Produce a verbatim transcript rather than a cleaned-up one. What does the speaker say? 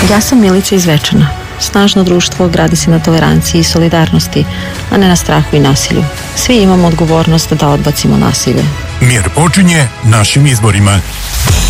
Ja sam Milica iz Zvečana. Snažno društvo gradi se na toleranciji i solidarnosti, a ne na strahu i nasilju. Svi imamo odgovornost da odbacimo nasilje. Mir počinje našim izborima.